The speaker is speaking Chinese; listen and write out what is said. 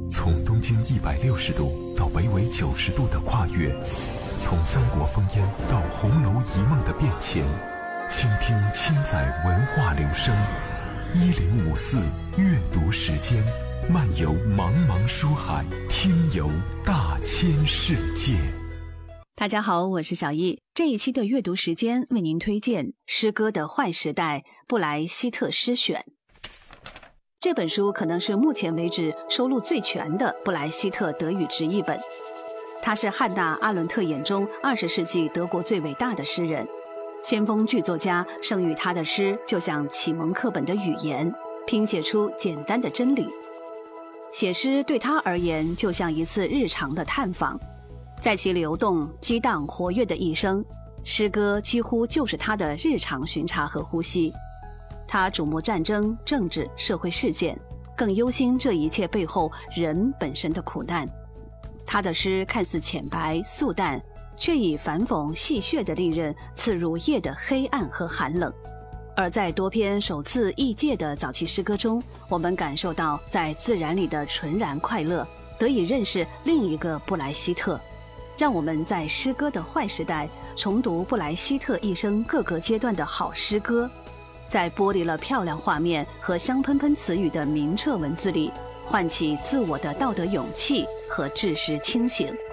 从东经160度到北纬90度的跨越，从三国烽烟到红楼一梦的变迁，倾听千载文化流声。1054阅读时间，漫游茫茫书海，听游大千世界。 大家好，我是小易。这一期的阅读时间为您推荐《诗歌的坏时代》布莱希特诗选。这本书可能是目前为止收录最全的布莱希特德语直译本。他是汉娜·阿伦特眼中20世纪德国最伟大的诗人，先锋剧作家生于他的诗就像启蒙课本的语言，拼写出简单的真理。写诗对他而言就像一次日常的探访，在其流动、激荡、活跃的一生，诗歌几乎就是他的日常巡查和呼吸。他瞩目战争、政治、社会事件，更忧心这一切背后人本身的苦难。他的诗看似浅白素淡，却以反讽戏谑的利刃刺入夜的黑暗和寒冷。而在多篇首次译介的早期诗歌中，我们感受到在自然里的纯然快乐，得以认识另一个布莱希特。让我们在诗歌的坏时代重读布莱希特一生各个阶段的好诗歌，在剥离了漂亮画面和香喷喷词语的明澈文字里，唤起自我的道德勇气和知识清醒。